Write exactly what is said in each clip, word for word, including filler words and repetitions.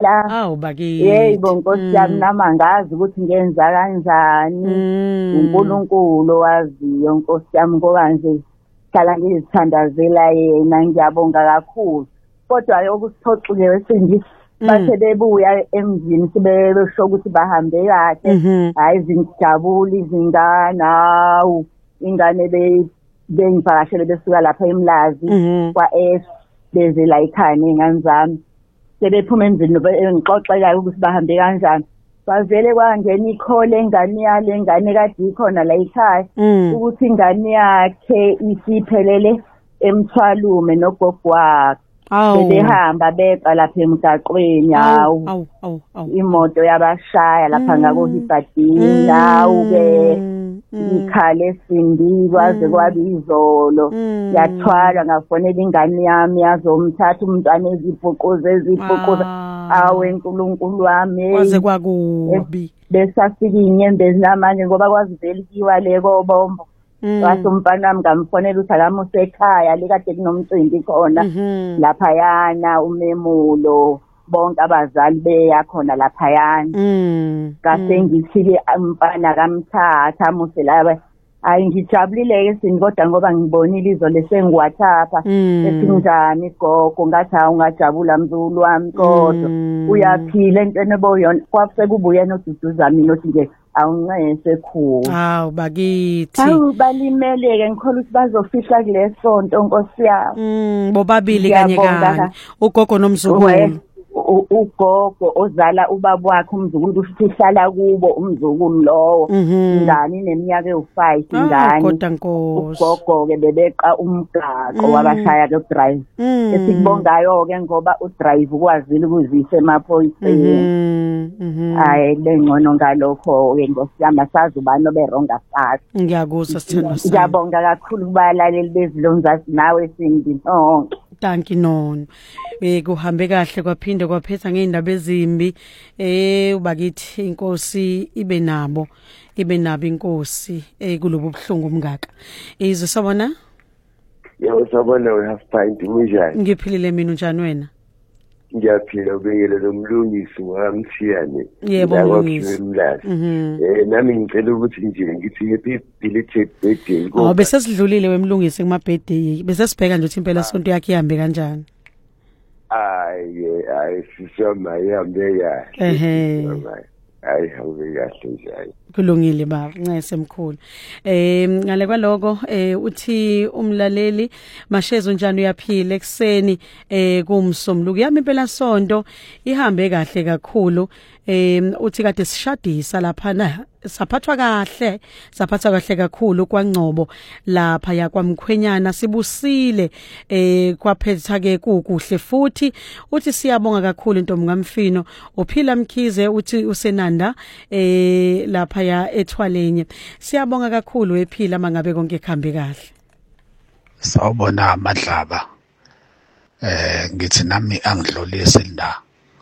la. Awu bakithi. Yebo Nkosi yami nami angazi ukuthi ngenza kanjani. uNkulunkulu owaziyo Nkosi yami ngoba nje hlala ngizithandazela yena ngiyabonga kakhulu. Kodwa okusiphoxile wesindithi bathe bebuya emzini sibesho ukuthi bahambe kahle. Hayi zingijabula izingane awu ingane be bengivakashele besuka lapha eMlazi kwa S beze la ekhaya nezingane zami. Sebephuma emzini ngixoxela ukuthi bahambe kanjani. Bavele kwangena ikhole engane yale engane kade ikhona la ekhaya ukuthi ingane yakhe isiphelele emthwalume nogogo wakhe. Behamba beqa lapha emgaqweni hawu imoto yabashaya lapha ngako Hibadini hawu ke ikhale sindi kwaze kwabizolo yathwala ngafonela ingane yami yazomthatha umntwana ezibhuquze ezibhuquze awe uNkulunkulu wami kwaze kwakubi besafika inyembezi namanje ngoba kwazi vele kiwa le kobombo. Wathi umfana wami ngamfonela ukuthi akamuse ekhaya lekade kunomcimbi khona lapha yana umemulo bonke abazali beya khona lapha yana. Kase ngithile umfana kamthatha amuse la. Hayi ngijabulile ke sini kodwa ngoba ngibonile izo lesengiwathapha esinjani gogo ngathi awungajabula mzulu wami kodwa uyaphila entweni boyona kwafuse kubuye noduduza mina othi nje awunqese khulu. Hawu bakithi. Hawu balimele ke ngikholwa ukuthi bazofihla kule sonto Nkosi yami. Mm bobabili kanye kanye ugogo nomzukulu. Ugogo ozala ubaba wakhe umzukulu futhi ihlala kubo umzukulu lowo ingane neminyaka ewu-five ingane. Kodwa Nkosi. Ugogo ke bebeqa umgaqo wabashaya ke drive. Esikubongayo ke ngoba udrive ukwazile ukuzisa emaphoyiseni. Hayi bengcono ngalokho ke Nkosi yami asazi ubani oberonga fast. Ngiyakuzwa sithando sami. Ngiyabonga kakhulu kubalaleli bezilonzazi nawe sindi nonke. Thank you nono. Bekuhambe kahle kwaphinde kwaphetha ngeindaba ezimbi eh ubakithi inkosi ibe nabo ibe nabo inkosi eh kulobu buhlungu umngaka. Izwe sabona? Yebo sabona we half pint unjani? Ngiphilile mina unjani wena? Ngiyaphila ubekele lo mlungisi wamthiyane. Yebo mlungisi. Eh nami ngicela ukuthi nje ngithi happy belated birthday. Oh bese sidlulile wemlungisi kuma birthday bese sibheka nje ukuthi impela sonto yakhe ihambe kanjani. Hayi hayi sisoma ihambe kahle. Ehe. Hayi hambe kahle nje hayi. Kulungile baba ncese mkhulu. Eh ngale kwaloko eh uthi umlaleli Mashezo njani uyaphila ekseni eh kumsomluko yami impela sonto ihambe kahle kakhulu. Eh uthi kade sishadisa lapha na saphathwa kahle saphathwa kahle kakhulu kwaNgcobo lapha yakwamkhwenyana sibusile eh kwaphetha ke kukuhle futhi uthi siyabonga kakhulu Ntombi kaMfino uphila Mkhize uthi usenanda eh lapha ya eThwalenye siyabonga kakhulu wephila mangabe konke ekhambe kahle. Sawubona Madlaba eh ngithi nami angidlulise la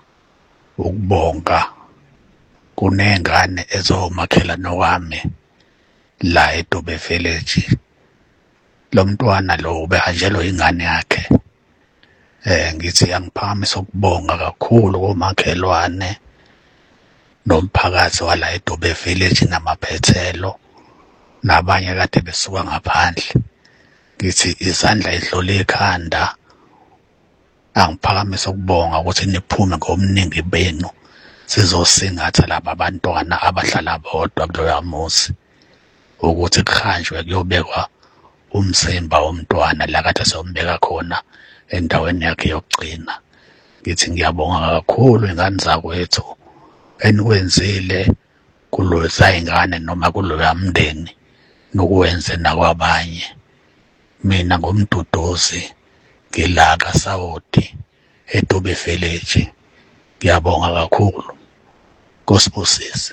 ukubonga kunengane ezomakhela nowami la eDobe Village lo mntwana lo ubehanjelwe ingane yakhe eh ngithi angiphakamisa ukubonga kakhulu komakhelwane nomphakathi wala eDobe Village namaphethelo nabanye kade besuka ngaphandle ngithi izandla idlule ekhanda angiphakamisa ukubonga ukuthi niphume ngomningi benu sizosingatha laba bantwana abahlala bodwa kuloya muzi ukuthi kuhanjwe kuyobekwa umzimba womntwana la kade sombeka khona endaweni yakhe yokugcina. Ngithi ngiyabonga kakhulu ingane zakwethu enikwenzile kuloza ingane noma kuloya mndeni nokwenze nakwabanye. Mina ngomduduzi ngila kaSawoti eDobe Village ngiyabonga kakhulu Nkosibusisi.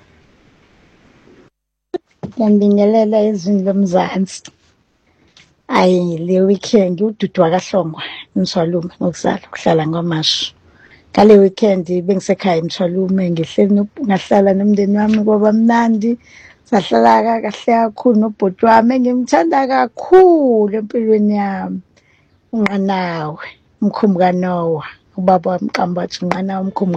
Ngiyabingelela izindlu lomzansi. Ayi le weekend ududu wakaHlongwa eMthwalume ngokuzala kuhlala ngoMashu. Ngale weekend bengisekhaya eMthwalume ngihleli ngahlala nomndeni wami ngoba mnandi. Sahlala kahle kakhulu nobhuti wami engimthanda kakhulu empilweni yami. Unqanawe umkhumbuka Noah ubaba wamqamba wathi unqanawe umkhumbuka